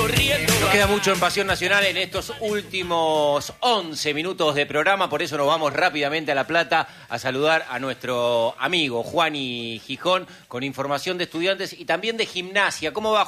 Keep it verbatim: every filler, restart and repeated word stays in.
Nos queda mucho en Pasión Nacional en estos últimos once minutos de programa, por eso nos vamos rápidamente a La Plata a saludar a nuestro amigo Juani Gijón con información de estudiantes y también de gimnasia. ¿Cómo va,